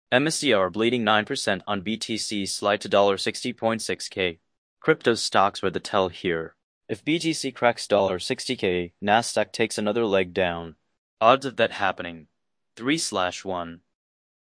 MSCI bleeding 9% on BTC slide to $60.6K. Crypto stocks were the tell here. If BTC cracks $60K, Nasdaq takes another leg down. Odds of that happening: 3/1.